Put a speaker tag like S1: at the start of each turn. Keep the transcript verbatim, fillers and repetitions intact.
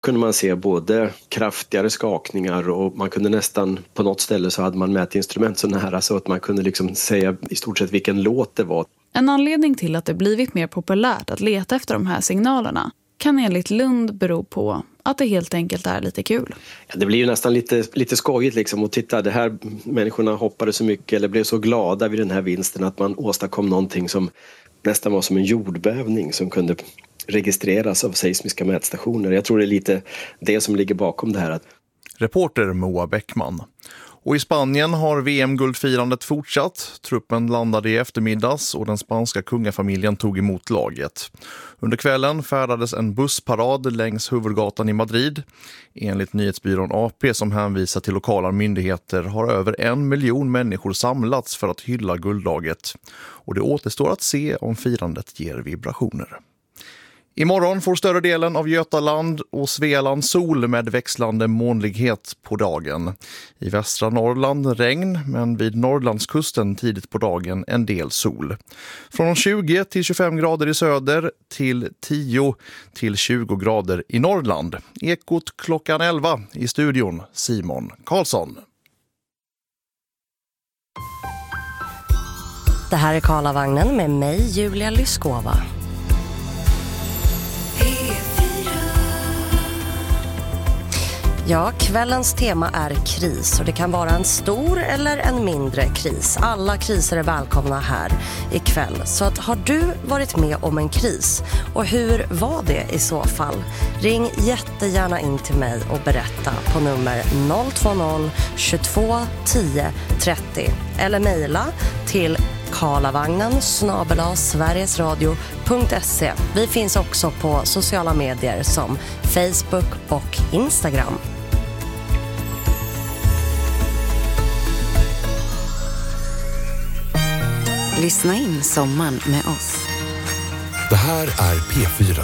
S1: Kunde man se både kraftigare skakningar och man kunde nästan på något ställe så hade man mätinstrument så nära så att man kunde liksom säga i stort sett vilken låt det var.
S2: En anledning till att det blivit mer populärt att leta efter de här signalerna kan enligt Lund bero på att det helt enkelt är lite kul.
S1: Ja, det blir ju nästan lite, lite skojigt liksom att titta, det här människorna hoppade så mycket eller blev så glada vid den här vinsten att man åstadkom någonting som nästan var som en jordbävning som kunde registreras av seismiska mätstationer. Jag tror det är lite det som ligger bakom det här.
S3: Reporter Moa Bäckman. Och i Spanien har V M-guldfirandet fortsatt. Truppen landade i eftermiddags och den spanska kungafamiljen tog emot laget. Under kvällen färdades en bussparad längs huvudgatan i Madrid. Enligt nyhetsbyrån A P som hänvisar till lokala myndigheter har över en miljon människor samlats för att hylla guldlaget. Och det återstår att se om firandet ger vibrationer. Imorgon får större delen av Götaland och Svealand sol med växlande molnighet på dagen. I västra Norrland regn, men vid Norrlandskusten tidigt på dagen en del sol. Från tjugo till tjugofem grader i söder till tio till tjugo grader i Norrland. Ekot klockan elva i studion, Simon Karlsson.
S4: Det här är Karlavagnen med mig, Julia Lyskova. Ja, kvällens tema är kris och det kan vara en stor eller en mindre kris. Alla kriser är välkomna här ikväll. Så att, har du varit med om en kris? Och hur var det i så fall? Ring jättegärna in till mig och berätta på nummer noll två noll tjugotvå tio trettio eller mejla till karlavagnen snabel-a sverigesradio punkt se. Vi finns också på sociala medier som Facebook och Instagram.
S5: Lyssna in sommaren med oss.
S6: Det här är P fyra.